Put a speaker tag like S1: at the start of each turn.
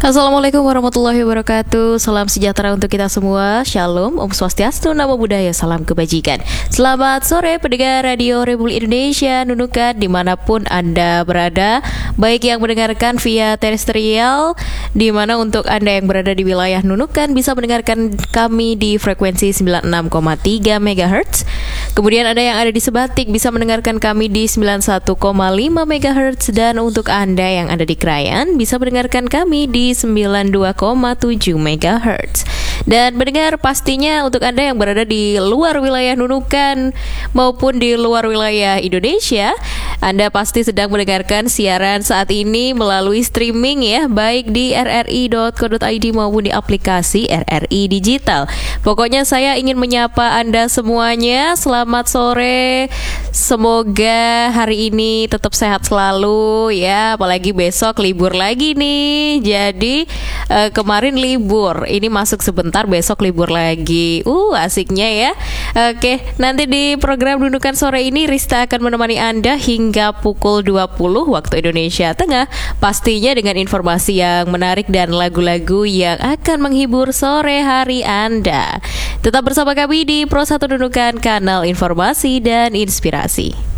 S1: Assalamualaikum warahmatullahi wabarakatuh. Salam sejahtera untuk kita semua. Shalom, Om Swastiastu, Namo Buddhaya, salam kebajikan. Selamat sore pendengar Radio Republik Indonesia Nunukan dimanapun Anda berada, baik yang mendengarkan via terestrial, di mana untuk Anda yang berada di wilayah Nunukan bisa mendengarkan kami di frekuensi 96,3 MHz. Kemudian ada yang ada di Sebatik bisa mendengarkan kami di 91,5 MHz. Dan untuk Anda yang ada di Krayan bisa mendengarkan kami di 92,7 MHz. Dan mendengar pastinya untuk Anda yang berada di luar wilayah Nunukan maupun di luar wilayah Indonesia, Anda pasti sedang mendengarkan siaran saat ini melalui streaming ya, baik di rri.co.id maupun di aplikasi RRI Digital. Pokoknya saya ingin menyapa Anda semuanya. Selamat sore. Semoga hari ini tetap sehat selalu ya, apalagi besok libur lagi nih. Jadi kemarin libur, ini masuk sebentar, besok libur lagi. Asiknya ya. Oke, nanti di program Nunukan sore ini Rista akan menemani Anda hingga pukul 20 waktu Indonesia Tengah, pastinya dengan informasi yang menarik dan lagu-lagu yang akan menghibur sore hari Anda. Tetap bersama kami di Pro 1 Nunukan, kanal informasi dan inspirasi.